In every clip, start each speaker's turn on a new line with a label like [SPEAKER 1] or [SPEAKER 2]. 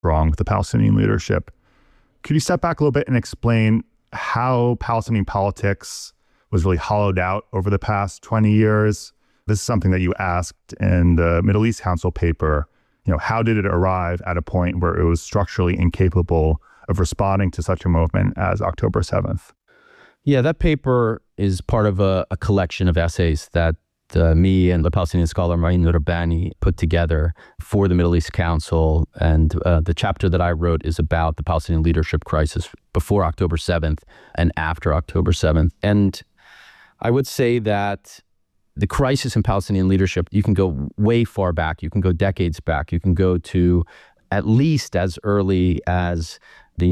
[SPEAKER 1] wrong with the Palestinian leadership. Could you step back a little bit and explain how Palestinian politics was really hollowed out over the past 20 years? This is something that you asked in the Middle East Council paper. How did it arrive at a point where it was structurally incapable of responding to such a movement as October 7th?
[SPEAKER 2] Yeah, that paper is part of a collection of essays that me and the Palestinian scholar Ma'in Rabbani put together for the Middle East Council. And the chapter that I wrote is about the Palestinian leadership crisis before October 7th and after October 7th. And I would say that the crisis in Palestinian leadership, you can go way far back. You can go decades back. You can go to at least as early as the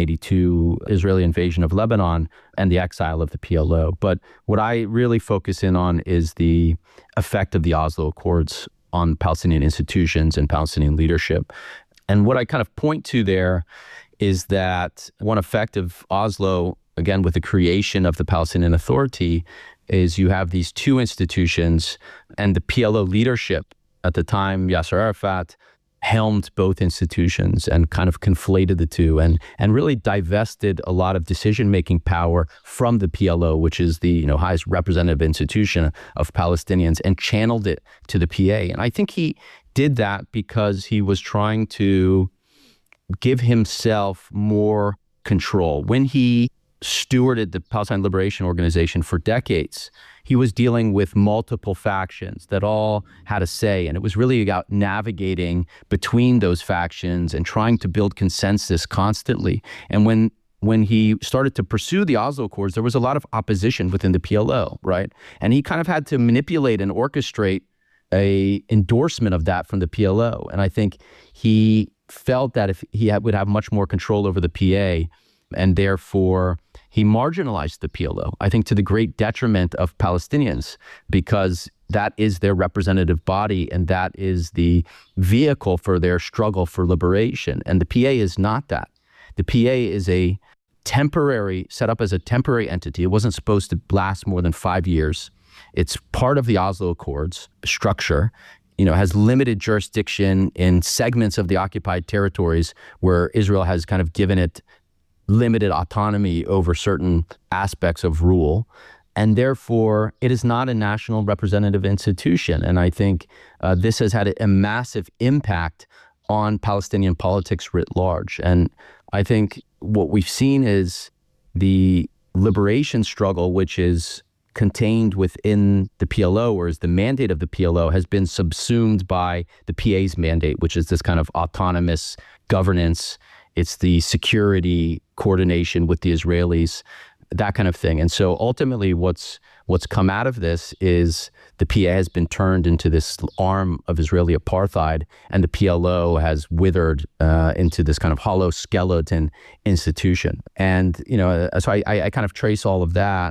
[SPEAKER 2] 1982 Israeli invasion of Lebanon and the exile of the PLO. But what I really focus in on is the effect of the Oslo Accords on Palestinian institutions and Palestinian leadership. And what I kind of point to there is that one effect of Oslo, again, with the creation of the Palestinian Authority, is you have these two institutions, and the PLO leadership at the time, Yasser Arafat, helmed both institutions and kind of conflated the two and really divested a lot of decision-making power from the PLO, which is the highest representative institution of Palestinians, and channeled it to the PA. And I think he did that because he was trying to give himself more control. When he stewarded the Palestine Liberation Organization for decades, he was dealing with multiple factions that all had a say. And it was really about navigating between those factions and trying to build consensus constantly. And when he started to pursue the Oslo Accords, there was a lot of opposition within the PLO, right? And he kind of had to manipulate and orchestrate a endorsement of that from the PLO. And I think he felt that if he would have much more control over the PA, and therefore he marginalized the PLO, I think to the great detriment of Palestinians, because that is their representative body and that is the vehicle for their struggle for liberation. And the PA is not that. The PA is set up as a temporary entity. It wasn't supposed to last more than 5 years. It's part of the Oslo Accords structure. Has limited jurisdiction in segments of the occupied territories where Israel has kind of given it limited autonomy over certain aspects of rule. And therefore, it is not a national representative institution. And I think this has had a massive impact on Palestinian politics writ large. And I think what we've seen is the liberation struggle, which is contained within the PLO, or is the mandate of the PLO, has been subsumed by the PA's mandate, which is this kind of autonomous governance. It's the security coordination with the Israelis, that kind of thing. And so ultimately what's come out of this is the PA has been turned into this arm of Israeli apartheid, and the PLO has withered into this kind of hollow skeleton institution. And, so I kind of trace all of that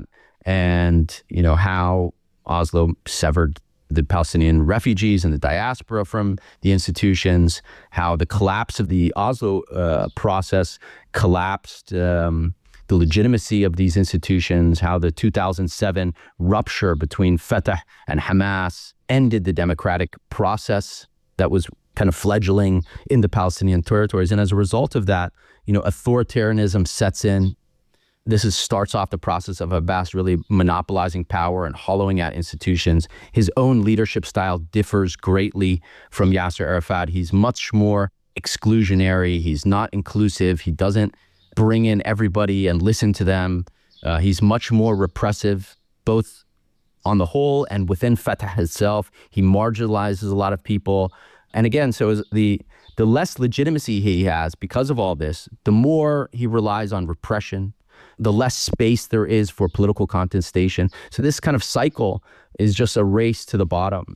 [SPEAKER 2] and, how Oslo severed the Palestinian refugees and the diaspora from the institutions, how the collapse of the Oslo process collapsed the legitimacy of these institutions, how the 2007 rupture between Fatah and Hamas ended the democratic process that was kind of fledgling in the Palestinian territories. And as a result of that, authoritarianism sets in. This starts off the process of Abbas really monopolizing power and hollowing out institutions. His own leadership style differs greatly from Yasser Arafat. He's much more exclusionary. He's not inclusive. He doesn't bring in everybody and listen to them. He's much more repressive, both on the whole and within Fatah itself. He marginalizes a lot of people. And again, so the less legitimacy he has because of all this, the more he relies on repression, the less space there is for political contestation. So this kind of cycle is just a race to the bottom.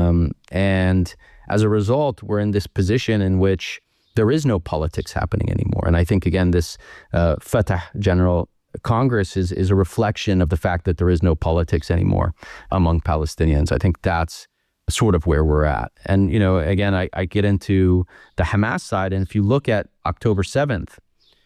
[SPEAKER 2] And as a result, we're in this position in which there is no politics happening anymore. And I think, again, this Fatah General Congress is a reflection of the fact that there is no politics anymore among Palestinians. I think that's sort of where we're at. And, again, I get into the Hamas side. And if you look at October 7th,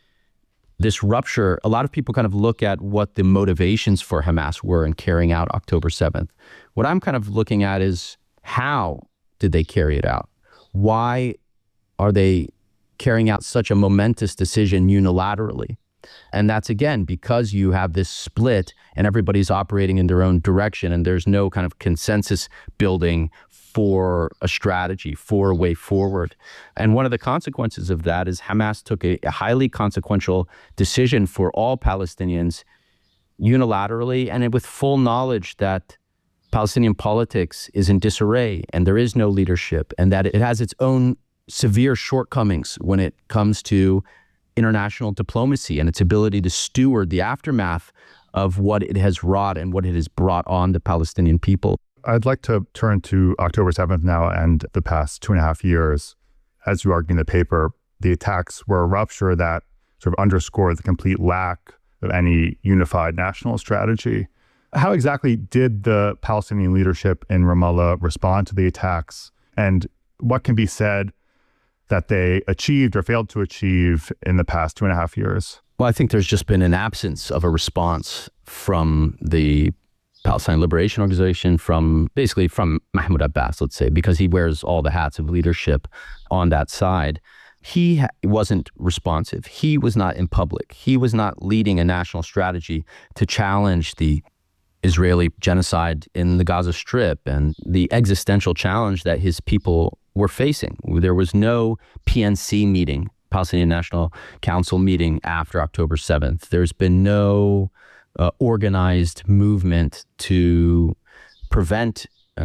[SPEAKER 2] this rupture, a lot of people kind of look at what the motivations for Hamas were in carrying out October 7th. What I'm kind of looking at is how did they carry it out? Why are they carrying out such a momentous decision unilaterally. And that's, again, because you have this split and everybody's operating in their own direction and there's no kind of consensus building for a strategy, for a way forward. And one of the consequences of that is Hamas took a highly consequential decision for all Palestinians unilaterally and with full knowledge that Palestinian politics is in disarray and there is no leadership and that it has its own severe shortcomings when it comes to international diplomacy and its ability to steward the aftermath of what it has wrought and what it has brought on the Palestinian people.
[SPEAKER 1] I'd like to turn to October 7th now and the past 2.5 years. As you argue in the paper, the attacks were a rupture that sort of underscored the complete lack of any unified national strategy. How exactly did the Palestinian leadership in Ramallah respond to the attacks? And what can be said that they achieved or failed to achieve in the past 2.5 years?
[SPEAKER 2] Well, I think there's just been an absence of a response from the Palestine Liberation Organization, from Mahmoud Abbas, let's say, because he wears all the hats of leadership on that side. He wasn't responsive. He was not in public. He was not leading a national strategy to challenge the Israeli genocide in the Gaza Strip and the existential challenge that his people were facing. There was no PNC meeting, Palestinian National Council meeting after October 7th. There's been no organized movement to prevent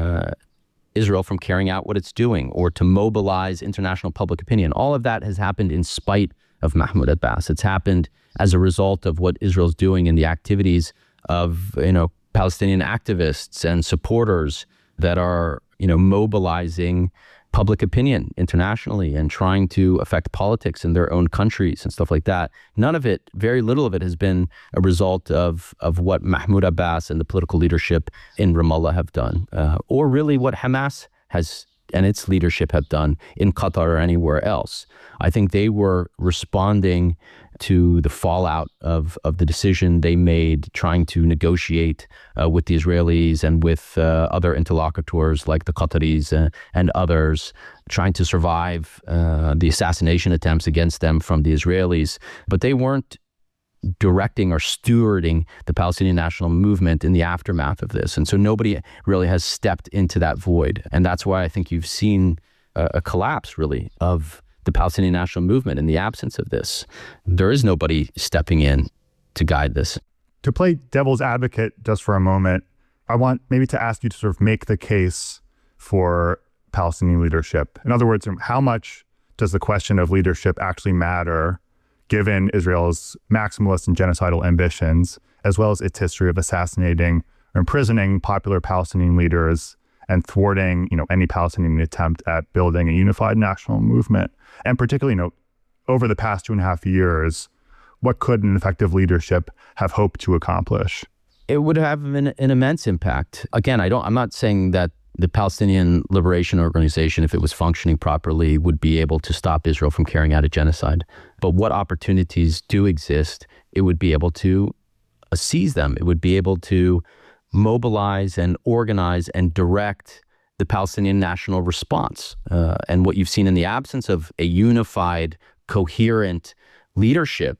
[SPEAKER 2] Israel from carrying out what it's doing or to mobilize international public opinion. All of that has happened in spite of Mahmoud Abbas. It's happened as a result of what Israel's doing in the activities of, Palestinian activists and supporters that are, mobilizing public opinion internationally and trying to affect politics in their own countries and stuff like that. None of it, very little of it, has been a result of what Mahmoud Abbas and the political leadership in Ramallah have done, or really what Hamas has and its leadership have done in Qatar or anywhere else. I think they were responding to the fallout of the decision they made trying to negotiate with the Israelis and with other interlocutors like the Qataris and others, trying to survive the assassination attempts against them from the Israelis. But they weren't directing or stewarding the Palestinian national movement in the aftermath of this. And so nobody really has stepped into that void. And that's why I think you've seen a collapse, really, of the Palestinian national movement in the absence of this. There is nobody stepping in to guide this.
[SPEAKER 1] To play devil's advocate just for a moment, I want maybe to ask you to sort of make the case for Palestinian leadership. In other words, how much does the question of leadership actually matter given Israel's maximalist and genocidal ambitions, as well as its history of assassinating or imprisoning popular Palestinian leaders and thwarting, any Palestinian attempt at building a unified national movement? And particularly, over the past 2.5 years, what could an effective leadership have hoped to accomplish?
[SPEAKER 2] It would have an immense impact. Again, I'm not saying that the Palestinian Liberation Organization, if it was functioning properly, would be able to stop Israel from carrying out a genocide. But what opportunities do exist, it would be able to seize them. It would be able to mobilize and organize and direct the Palestinian national response. And what you've seen in the absence of a unified, coherent leadership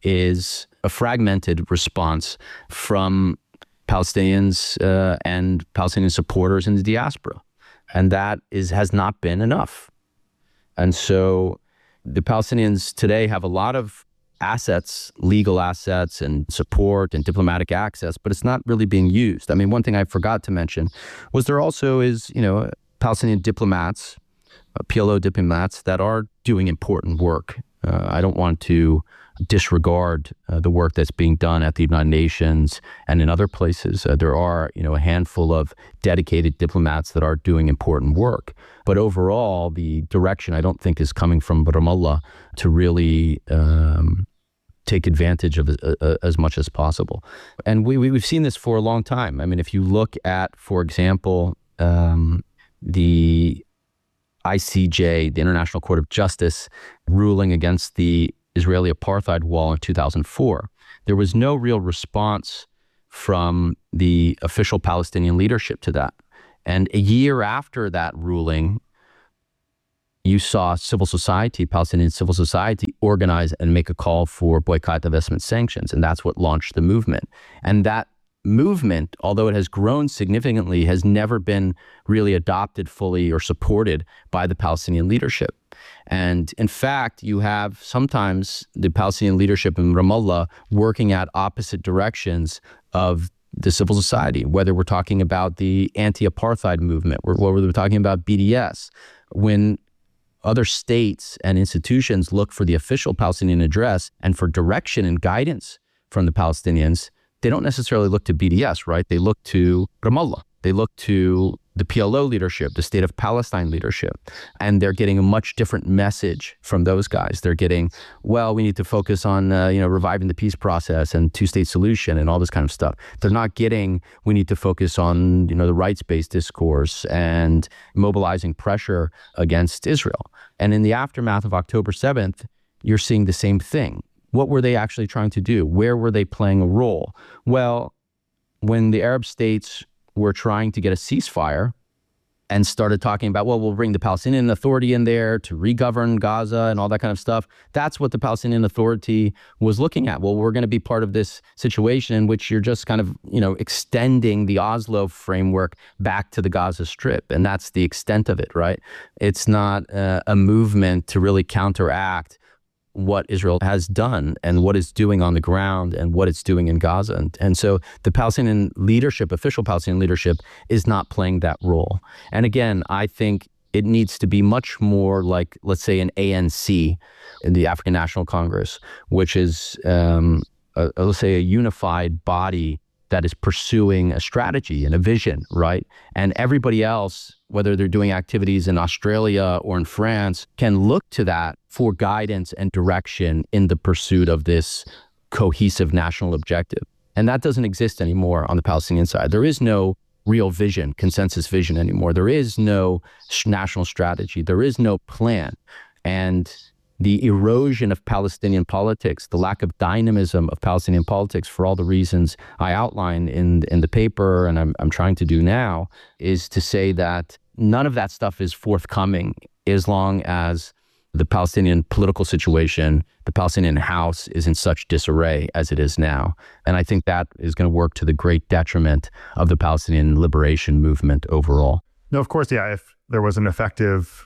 [SPEAKER 2] is a fragmented response from Palestinians and Palestinian supporters in the diaspora. And that has not been enough. And so the Palestinians today have a lot of assets, legal assets and support and diplomatic access, but it's not really being used. I mean, one thing I forgot to mention was there also is, Palestinian diplomats, PLO diplomats that are doing important work. I don't want to disregard the work that's being done at the United Nations and in other places. There are, a handful of dedicated diplomats that are doing important work. But overall, the direction I don't think is coming from Ramallah to really take advantage of as much as possible. And we've seen this for a long time. I mean, if you look at, for example, the ICJ, the International Court of Justice, ruling against the Israeli apartheid wall in 2004, there was no real response from the official Palestinian leadership to that. And a year after that ruling, you saw civil society, Palestinian civil society, organize and make a call for boycott, divestment, sanctions. And that's what launched the movement. And that movement, although it has grown significantly, has never been really adopted fully or supported by the Palestinian leadership. And in fact, you have sometimes the Palestinian leadership in Ramallah working at opposite directions of the civil society, whether we're talking about the anti-apartheid movement, or whether we're talking about BDS. When other states and institutions look for the official Palestinian address and for direction and guidance from the Palestinians, they don't necessarily look to BDS, right? They look to Ramallah. They look to the PLO leadership, the State of Palestine leadership, and they're getting a much different message from those guys. They're getting, well, we need to focus on, reviving the peace process and two-state solution and all this kind of stuff. They're not getting, we need to focus on, the rights-based discourse and mobilizing pressure against Israel. And in the aftermath of October 7th, you're seeing the same thing. What were they actually trying to do? Where were they playing a role? Well, when the Arab states were trying to get a ceasefire and started talking about, well, we'll bring the Palestinian Authority in there to re-govern Gaza and all that kind of stuff. That's what the Palestinian Authority was looking at. Well, we're going to be part of this situation in which you're just kind of, extending the Oslo framework back to the Gaza Strip. And that's the extent of it, right? It's not a movement to really counteract what Israel has done and what it's doing on the ground and what it's doing in Gaza. And so the Palestinian leadership, official Palestinian leadership, is not playing that role. And again, I think it needs to be much more like, let's say, an ANC in the African National Congress, which is, let's say, a unified body that is pursuing a strategy and a vision, right? And everybody else, whether they're doing activities in Australia or in France, can look to that for guidance and direction in the pursuit of this cohesive national objective. And that doesn't exist anymore on the Palestinian side. There is no real vision, consensus vision anymore. There is no national strategy. There is no plan. And the erosion of Palestinian politics, the lack of dynamism of Palestinian politics, for all the reasons I outline in the paper and I'm trying to do now, is to say that none of that stuff is forthcoming as long as the Palestinian political situation, the Palestinian house, is in such disarray as it is now. And I think that is going to work to the great detriment of the Palestinian liberation movement overall.
[SPEAKER 1] No, of course, yeah. If there was an effective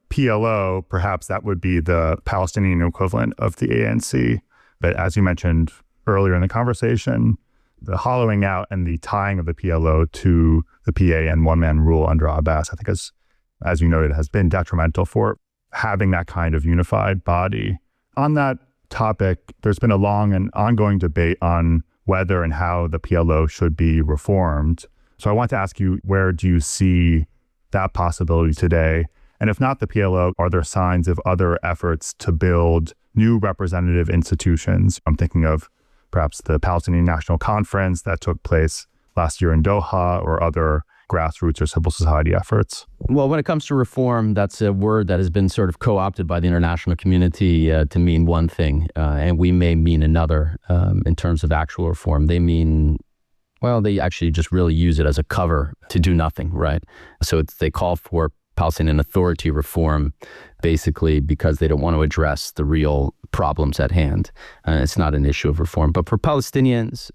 [SPEAKER 1] PLO, perhaps that would be the Palestinian equivalent of the ANC. But as you mentioned earlier in the conversation, the hollowing out and the tying of the PLO to the PA and one-man rule under Abbas, I think, as you noted, has been detrimental for having that kind of unified body. On that topic, there's been a long and ongoing debate on whether and how the PLO should be reformed. So I want to ask you, where do you see that possibility today? And if not the PLO, are there signs of other efforts to build new representative institutions? I'm thinking of perhaps the Palestinian National Conference that took place last year in Doha, or other grassroots or civil society efforts.
[SPEAKER 2] Well, when it comes to reform, that's a word that has been sort of co-opted by the international community to mean one thing, and we may mean another in terms of actual reform. They mean, well, they actually just really use it as a cover to do nothing, right? So they call for Palestinian Authority reform, basically because they don't want to address the real problems at hand. It's not an issue of reform. But for Palestinians,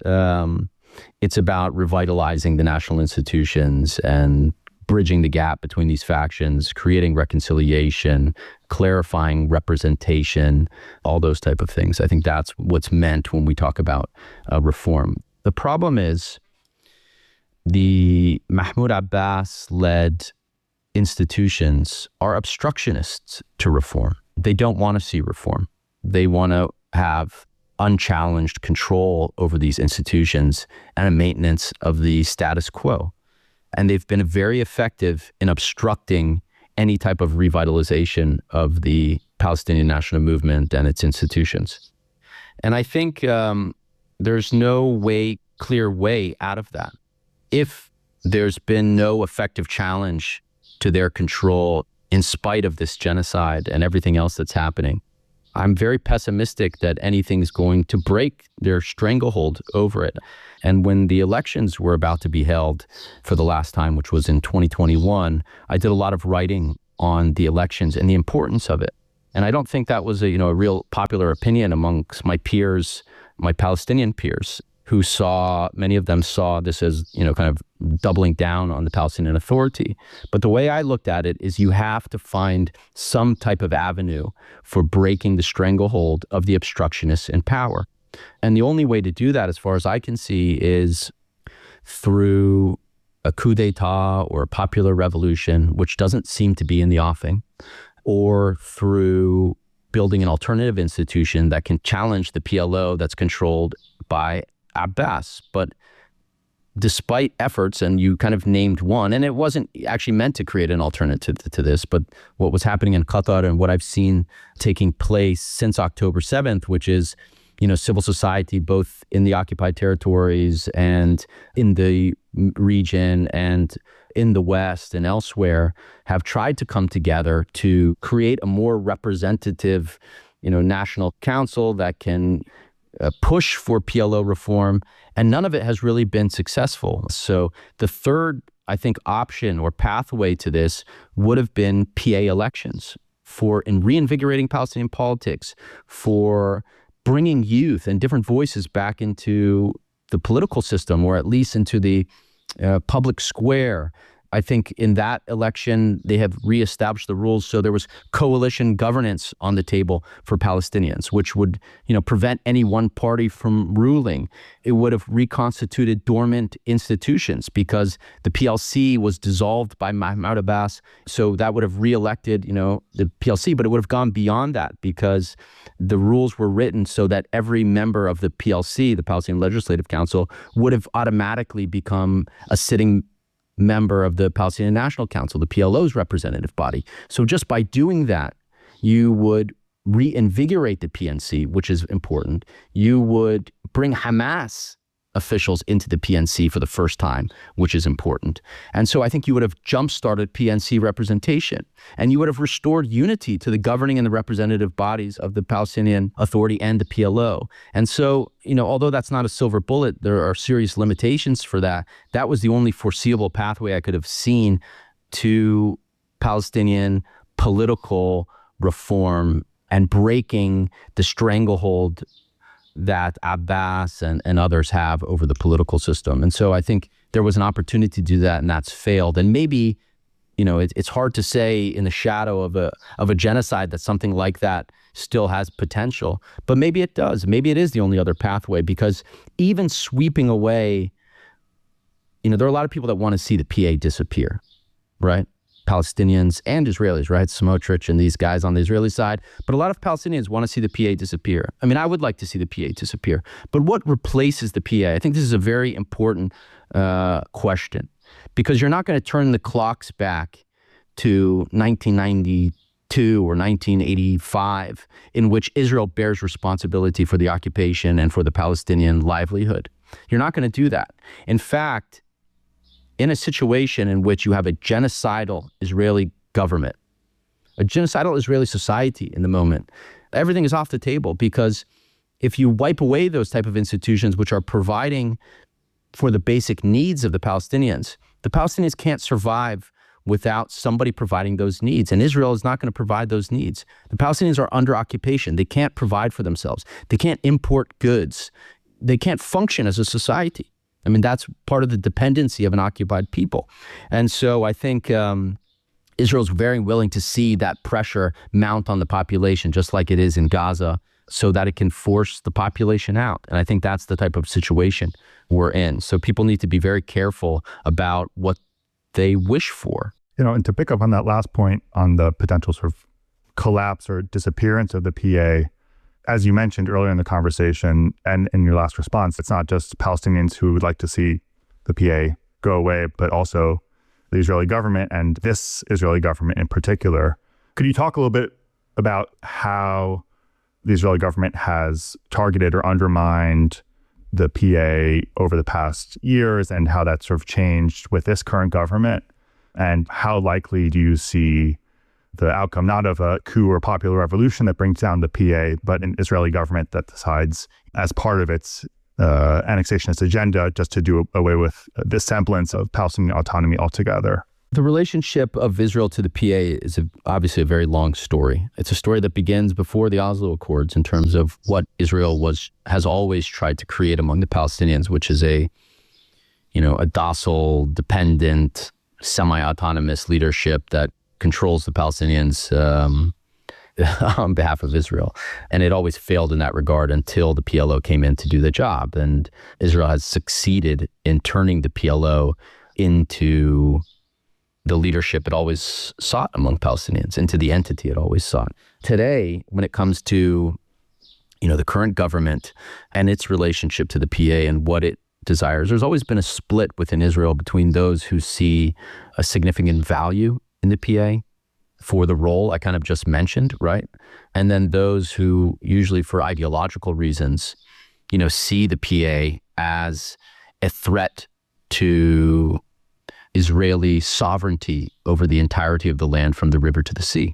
[SPEAKER 2] it's about revitalizing the national institutions and bridging the gap between these factions, creating reconciliation, clarifying representation, all those type of things. I think that's what's meant when we talk about reform. The problem is the Mahmoud Abbas-led institutions are obstructionists to reform. They don't want to see reform. They want to have unchallenged control over these institutions and a maintenance of the status quo. And they've been very effective in obstructing any type of revitalization of the Palestinian national movement and its institutions. And I think there's no clear way out of that. If there's been no effective challenge to their control in spite of this genocide and everything else that's happening, I'm very pessimistic that anything's going to break their stranglehold over it. And when the elections were about to be held for the last time, which was in 2021, I did a lot of writing on the elections and the importance of it. And I don't think that was a real popular opinion amongst my peers, my Palestinian peers, who many of them saw this as, kind of doubling down on the Palestinian Authority. But the way I looked at it is you have to find some type of avenue for breaking the stranglehold of the obstructionists in power. And the only way to do that, as far as I can see, is through a coup d'etat or a popular revolution, which doesn't seem to be in the offing, or through building an alternative institution that can challenge the PLO that's controlled by Abbas. But despite efforts, and you kind of named one, and it wasn't actually meant to create an alternative to this, but what was happening in Qatar and what I've seen taking place since October 7th, which is, civil society, both in the occupied territories and in the region and in the West and elsewhere, have tried to come together to create a more representative, national council that can push for PLO reform, and none of it has really been successful. So the third, I think, option or pathway to this would have been PA elections in reinvigorating Palestinian politics, for bringing youth and different voices back into the political system, or at least into the public square. I think in that election, they have reestablished the rules. So there was coalition governance on the table for Palestinians, which would, prevent any one party from ruling. It would have reconstituted dormant institutions because the PLC was dissolved by Mahmoud Abbas. So that would have reelected, the PLC, but it would have gone beyond that because the rules were written so that every member of the PLC, the Palestinian Legislative Council, would have automatically become a sitting member of the Palestinian National Council, the PLO's representative body. So just by doing that, you would reinvigorate the PNC, which is important. You would bring Hamas officials into the PNC for the first time, which is important. And so I think you would have jump-started PNC representation, and you would have restored unity to the governing and the representative bodies of the Palestinian Authority and the PLO. And so, although that's not a silver bullet, there are serious limitations for that. That was the only foreseeable pathway I could have seen to Palestinian political reform and breaking the stranglehold that Abbas and others have over the political system. And so I think there was an opportunity to do that, and that's failed. And maybe, it's hard to say in the shadow of a genocide that something like that still has potential, but maybe it does. Maybe it is the only other pathway, because even sweeping away, there are a lot of people that want to see the PA disappear, right? Palestinians and Israelis, right? Smotrich and these guys on the Israeli side. But a lot of Palestinians want to see the PA disappear. I mean, I would like to see the PA disappear. But what replaces the PA? I think this is a very important question, because you're not going to turn the clocks back to 1992 or 1985, in which Israel bears responsibility for the occupation and for the Palestinian livelihood. You're not going to do that. In fact, in a situation in which you have a genocidal Israeli government, a genocidal Israeli society in the moment, everything is off the table, because if you wipe away those type of institutions which are providing for the basic needs of the Palestinians can't survive without somebody providing those needs. And Israel is not going to provide those needs. The Palestinians are under occupation. They can't provide for themselves. They can't import goods. They can't function as a society. I mean, that's part of the dependency of an occupied people. And so I think Israel's very willing to see that pressure mount on the population, just like it is in Gaza, so that it can force the population out. And I think that's the type of situation we're in. So people need to be very careful about what they wish for.
[SPEAKER 1] And to pick up on that last point on the potential sort of collapse or disappearance of the PA, as you mentioned earlier in the conversation and in your last response, it's not just Palestinians who would like to see the PA go away, but also the Israeli government, and this Israeli government in particular. Could you talk a little bit about how the Israeli government has targeted or undermined the PA over the past years, and how that's sort of changed with this current government? And how likely do you see the outcome, not of a coup or popular revolution that brings down the PA, but an Israeli government that decides, as part of its annexationist agenda, just to do away with the semblance of Palestinian autonomy altogether?
[SPEAKER 2] The relationship of Israel to the PA is obviously a very long story. It's a story that begins before the Oslo Accords in terms of what Israel has always tried to create among the Palestinians, which is a docile, dependent, semi-autonomous leadership that controls the Palestinians on behalf of Israel. And it always failed in that regard until the PLO came in to do the job. And Israel has succeeded in turning the PLO into the leadership it always sought among Palestinians, into the entity it always sought. Today, when it comes to the current government and its relationship to the PA and what it desires, there's always been a split within Israel between those who see a significant value in the PA for the role I kind of just mentioned, right? And then those who, usually for ideological reasons, see the PA as a threat to Israeli sovereignty over the entirety of the land from the river to the sea.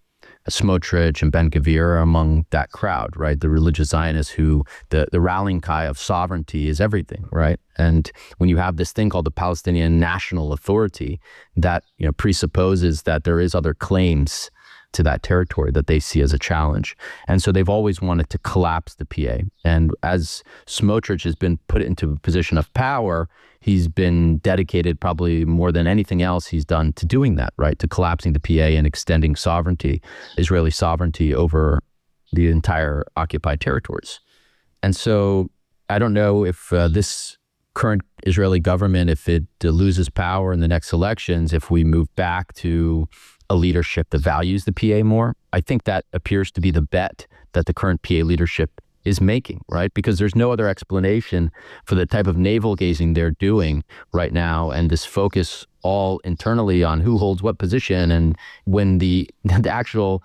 [SPEAKER 2] Smotrich and Ben-Gvir are among that crowd, right? The religious Zionists who, the rallying cry of sovereignty is everything, right? And when you have this thing called the Palestinian National Authority that, presupposes that there is other claims to that territory that they see as a challenge. And so they've always wanted to collapse the PA. And as Smotrich has been put into a position of power, he's been dedicated probably more than anything else he's done to doing that, right? To collapsing the PA and extending sovereignty, Israeli sovereignty over the entire occupied territories. And so I don't know if this current Israeli government, if it loses power in the next elections, if we move back to a leadership that values the PA more. I think that appears to be the bet that the current PA leadership is making, right? Because there's no other explanation for the type of navel gazing they're doing right now and this focus all internally on who holds what position, and when the actual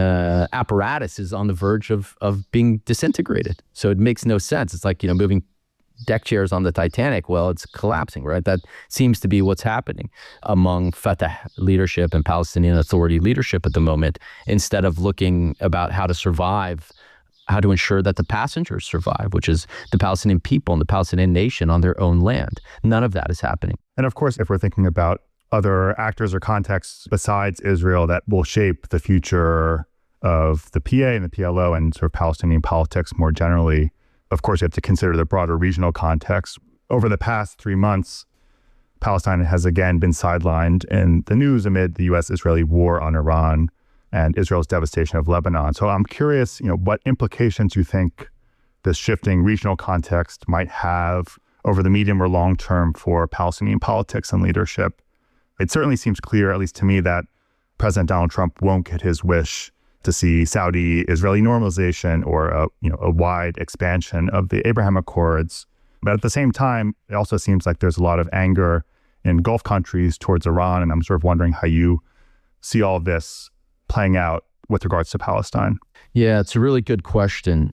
[SPEAKER 2] apparatus is on the verge of being disintegrated. So it makes no sense. It's like, moving deck chairs on the Titanic. Well, it's collapsing, right? That seems to be what's happening among Fatah leadership and Palestinian Authority leadership at the moment, instead of looking about how to survive, how to ensure that the passengers survive, which is the Palestinian people and the Palestinian nation on their own land. None of that is happening.
[SPEAKER 1] And of course, if we're thinking about other actors or contexts besides Israel that will shape the future of the PA and the PLO and sort of Palestinian politics more generally, of course, you have to consider the broader regional context. Over the past 3 months, Palestine has again been sidelined in the news amid the U.S.-Israeli war on Iran and Israel's devastation of Lebanon. So I'm curious, what implications you think this shifting regional context might have over the medium or long term for Palestinian politics and leadership. It certainly seems clear, at least to me, that President Donald Trump won't get his wish to see Saudi-Israeli normalization or a wide expansion of the Abraham Accords. But at the same time, it also seems like there's a lot of anger in Gulf countries towards Iran. And I'm sort of wondering how you see all this playing out with regards to Palestine.
[SPEAKER 2] Yeah, it's a really good question.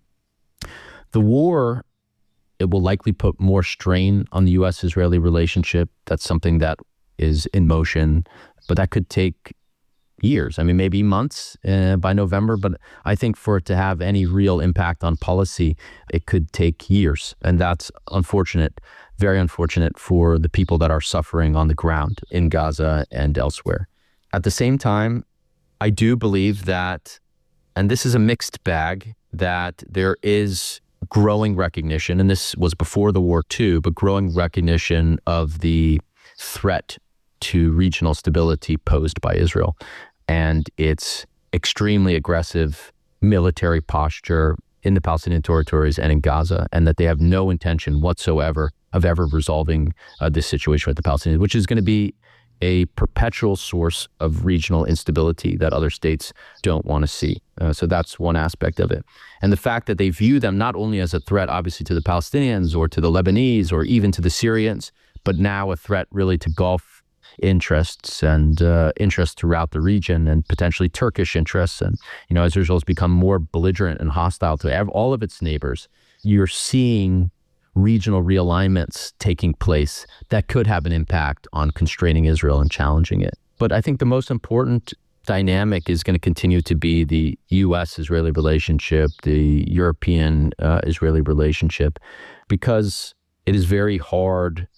[SPEAKER 2] The war, it will likely put more strain on the U.S.-Israeli relationship. That's something that is in motion, but that could take years. I mean, maybe months by November, but I think for it to have any real impact on policy, it could take years. And that's unfortunate, very unfortunate for the people that are suffering on the ground in Gaza and elsewhere. At the same time, I do believe that, and this is a mixed bag, that there is growing recognition, and this was before the war too, but growing recognition of the threat to regional stability posed by Israel and its extremely aggressive military posture in the Palestinian territories and in Gaza, and that they have no intention whatsoever of ever resolving this situation with the Palestinians, which is going to be a perpetual source of regional instability that other states don't want to see. So that's one aspect of it. And the fact that they view them not only as a threat, obviously, to the Palestinians or to the Lebanese or even to the Syrians, but now a threat really to Gulf interests and interests throughout the region, and potentially Turkish interests. And, as Israel has become more belligerent and hostile to all of its neighbors, you're seeing regional realignments taking place that could have an impact on constraining Israel and challenging it. But I think the most important dynamic is going to continue to be the U.S.-Israeli relationship, the European-Israeli relationship, because it is very hard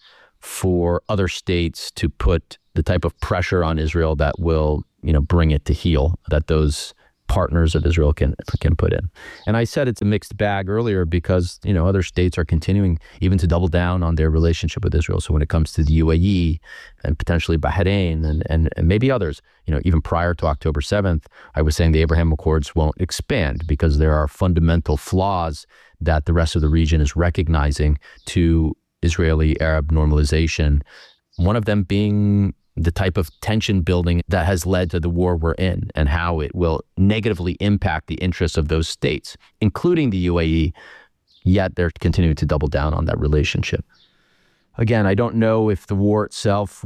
[SPEAKER 2] for other states to put the type of pressure on Israel that will, bring it to heel, that those partners of Israel can put in. And I said it's a mixed bag earlier because, other states are continuing even to double down on their relationship with Israel. So when it comes to the UAE and potentially Bahrain and maybe others, even prior to October 7th, I was saying the Abraham Accords won't expand because there are fundamental flaws that the rest of the region is recognizing to Israeli-Arab normalization. One of them being the type of tension building that has led to the war we're in and how it will negatively impact the interests of those states, including the UAE, yet they're continuing to double down on that relationship. Again, I don't know if the war itself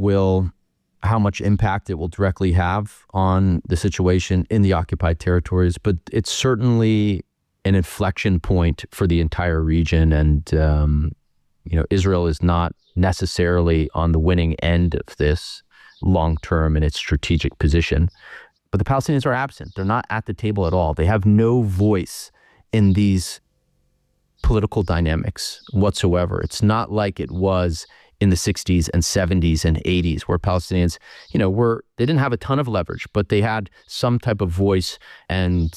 [SPEAKER 2] how much impact it will directly have on the situation in the occupied territories, but it's certainly an inflection point for the entire region. And, Israel is not necessarily on the winning end of this long-term in its strategic position. But the Palestinians are absent. They're not at the table at all. They have no voice in these political dynamics whatsoever. It's not like it was in the 60s and 70s and 80s where Palestinians, they didn't have a ton of leverage, but they had some type of voice and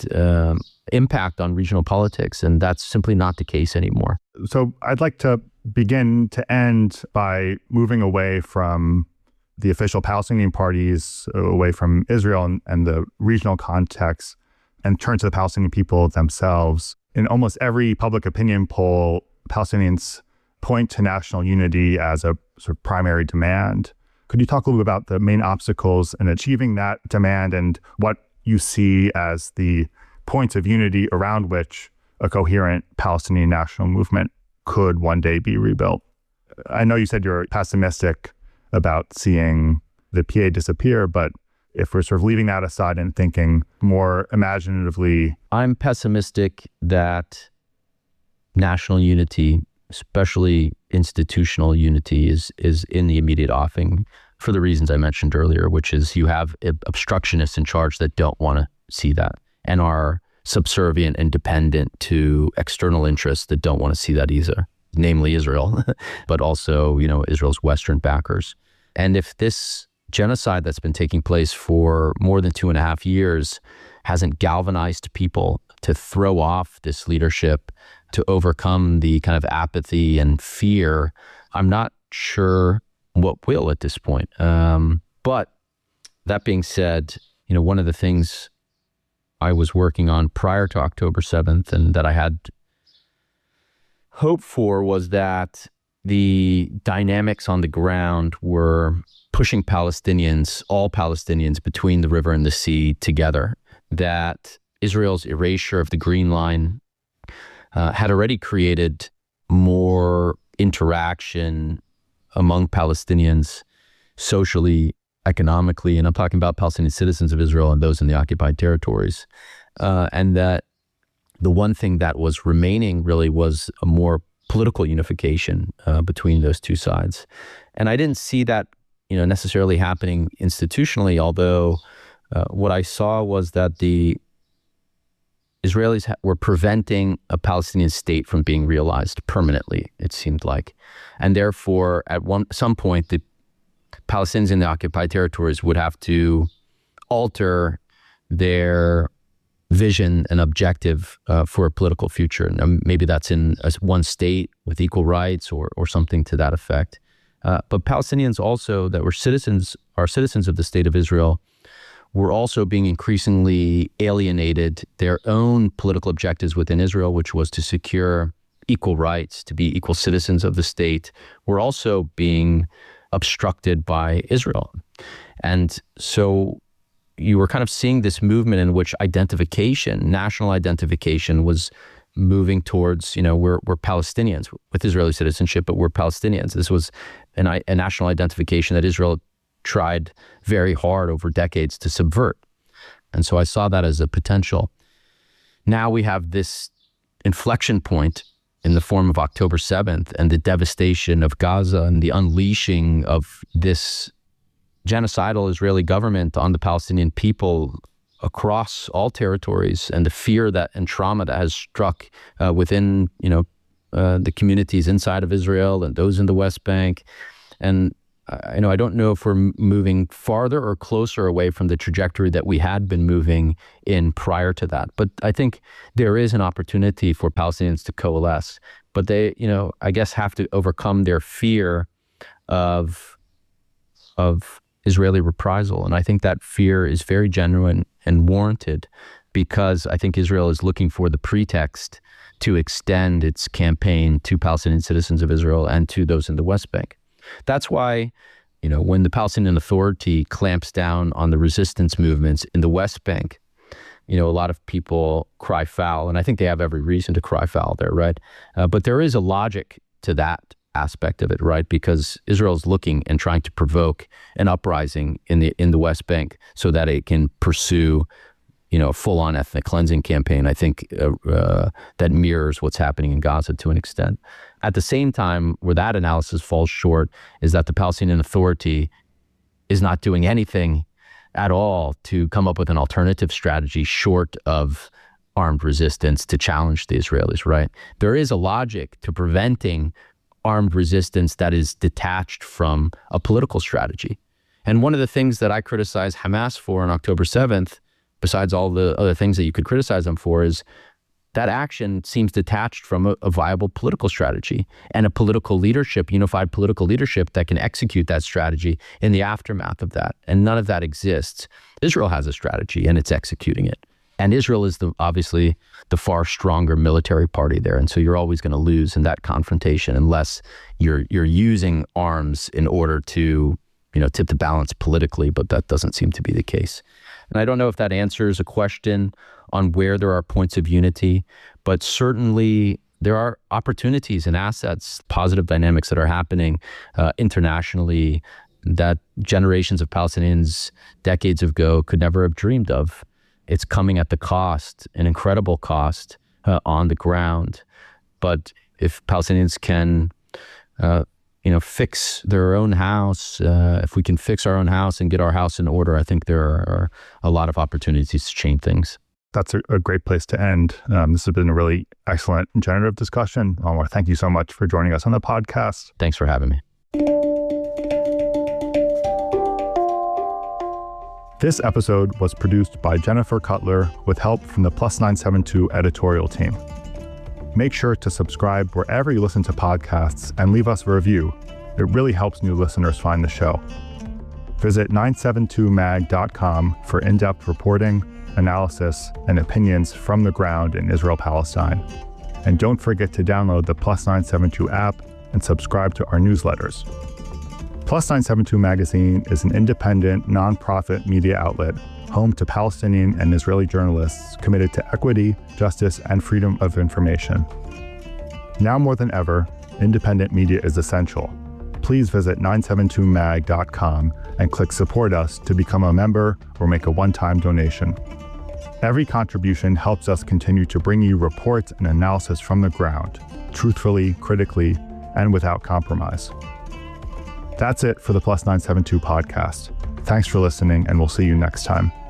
[SPEAKER 2] impact on regional politics. And that's simply not the case anymore.
[SPEAKER 1] So I'd like to begin to end by moving away from the official Palestinian parties, away from Israel and the regional context, and turn to the Palestinian people themselves. In almost every public opinion poll, Palestinians point to national unity as a sort of primary demand. Could you talk a little bit about the main obstacles in achieving that demand and what you see as the points of unity around which a coherent Palestinian national movement could one day be rebuilt? I know you said you're pessimistic about seeing the PA disappear, but if we're sort of leaving that aside and thinking more imaginatively.
[SPEAKER 2] I'm pessimistic that national unity, especially institutional unity, is in the immediate offing for the reasons I mentioned earlier, which is you have obstructionists in charge that don't want to see that and are subservient and dependent to external interests that don't want to see that either, namely Israel, but also, Israel's Western backers. And if this genocide that's been taking place for more than 2.5 years hasn't galvanized people to throw off this leadership, to overcome the kind of apathy and fear, I'm not sure what will at this point. But that being said, one of the things I was working on prior to October 7th and that I had hope for was that the dynamics on the ground were pushing Palestinians, all Palestinians, between the river and the sea together, that Israel's erasure of the Green Line had already created more interaction among Palestinians socially, economically, and I'm talking about Palestinian citizens of Israel and those in the occupied territories, and that the one thing that was remaining really was a more political unification between those two sides. And I didn't see that, necessarily happening institutionally, although what I saw was that the Israelis were preventing a Palestinian state from being realized permanently, it seemed like. And therefore, at some point, the Palestinians in the occupied territories would have to alter their vision and objective for a political future. And maybe that's in one state with equal rights or something to that effect. But Palestinians also that are citizens of the state of Israel were also being increasingly alienated their own political objectives within Israel, which was to secure equal rights, to be equal citizens of the state, were also being obstructed by Israel. And so you were kind of seeing this movement in which identification, national identification, was moving towards, we're Palestinians with Israeli citizenship, but we're Palestinians. This was a national identification that Israel tried very hard over decades to subvert. And so I saw that as a potential. Now we have this inflection point in the form of October 7th and the devastation of Gaza and the unleashing of this genocidal Israeli government on the Palestinian people across all territories, and the fear that and trauma that has struck within the communities inside of Israel and those in the West Bank. And I don't know if we're moving farther or closer away from the trajectory that we had been moving in prior to that. But I think there is an opportunity for Palestinians to coalesce. But they, I guess, have to overcome their fear of Israeli reprisal. And I think that fear is very genuine and warranted, because I think Israel is looking for the pretext to extend its campaign to Palestinian citizens of Israel and to those in the West Bank. That's why, when the Palestinian Authority clamps down on the resistance movements in the West Bank, a lot of people cry foul, and I think they have every reason to cry foul there, right? But there is a logic to that aspect of it, right? Because Israel is looking and trying to provoke an uprising in the West Bank so that it can pursue a full-on ethnic cleansing campaign. I think that mirrors what's happening in Gaza to an extent. At the same time, where that analysis falls short is that the Palestinian Authority is not doing anything at all to come up with an alternative strategy short of armed resistance to challenge the Israelis, right? There is a logic to preventing armed resistance that is detached from a political strategy. And one of the things that I criticized Hamas for on October 7th, besides all the other things that you could criticize them for, is that action seems detached from a viable political strategy and a political leadership, unified political leadership that can execute that strategy in the aftermath of that. And none of that exists. Israel has a strategy and it's executing it. And Israel is obviously the far stronger military party there. And so you're always going to lose in that confrontation unless you're using arms in order to tip the balance politically, but that doesn't seem to be the case. And I don't know if that answers a question on where there are points of unity, but certainly there are opportunities and assets, positive dynamics that are happening internationally that generations of Palestinians decades ago could never have dreamed of. It's coming at the cost, an incredible cost on the ground. But if Palestinians can fix their own house, if we can fix our own house and get our house in order, I think there are a lot of opportunities to change things.
[SPEAKER 1] That's a great place to end. This has been a really excellent and generative discussion. Anwar, thank you so much for joining us on the podcast.
[SPEAKER 2] Thanks for having me.
[SPEAKER 1] This episode was produced by Jennifer Cutler with help from the Plus 972 editorial team. Make sure to subscribe wherever you listen to podcasts and leave us a review. It really helps new listeners find the show. Visit 972mag.com for in-depth reporting, analysis, and opinions from the ground in Israel-Palestine. And don't forget to download the Plus 972 app and subscribe to our newsletters. Plus 972 Magazine is an independent, nonprofit media outlet home to Palestinian and Israeli journalists committed to equity, justice, and freedom of information. Now more than ever, independent media is essential. Please visit 972mag.com and click Support Us to become a member or make a one-time donation. Every contribution helps us continue to bring you reports and analysis from the ground, truthfully, critically, and without compromise. That's it for the Plus 972 podcast. Thanks for listening, and we'll see you next time.